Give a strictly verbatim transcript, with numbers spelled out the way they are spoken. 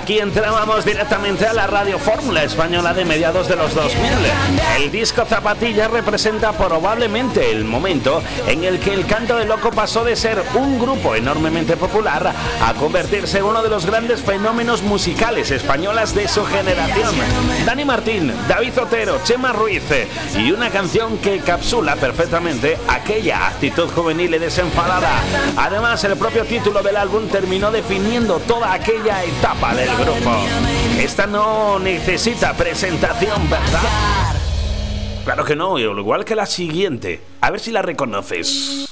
Aquí entrábamos directamente a la radio fórmula española de mediados de los dos mil. El disco Zapatilla representa probablemente el momento en el que el Canto del Loco pasó de ser un grupo enormemente popular a convertirse en uno de los grandes fenómenos musicales españolas de su generación. Dani Martín, David Otero, Chema Ruiz y una canción que encapsula perfectamente aquella actitud juvenil y desenfadada. Además, el propio título del álbum terminó definiendo toda aquella etapa del grupo. Esta no necesita presentación, ¿verdad? Claro que no, igual que la siguiente. A ver si la reconoces.